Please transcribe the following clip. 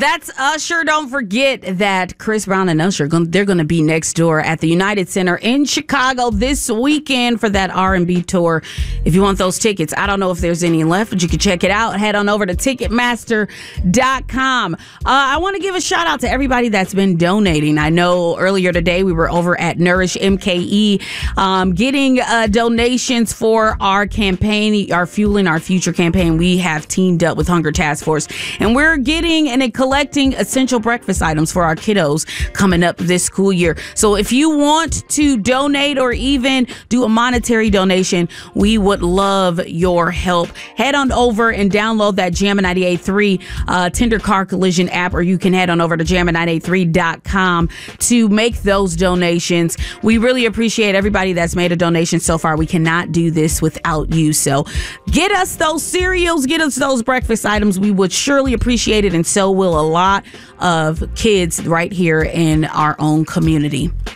That's Usher. Don't forget that Chris Brown and Usher, they're going to be next door at the United Center in Chicago this weekend for that R&B tour. If you want those tickets, I don't know if there's any left, but you can check it out. Head on over to Ticketmaster.com. I want to give a shout out to everybody that's been donating. I know earlier today we were over at Nourish MKE getting donations for our campaign, our Fueling Our Future campaign. We have teamed up with Hunger Task Force, and we're getting and collecting essential breakfast items for our kiddos coming up this school year. So if you want to donate or even do a monetary donation, we would love your help. Head on over and download that Jammin' 98.3 Tender Car Collision app, or you can head on over to jammin983.com to make those donations. We really appreciate everybody that's made a donation so far. We cannot do this without you. So get us those cereals, get us those breakfast items. We would surely appreciate it, and so will a lot of kids right here in our own community.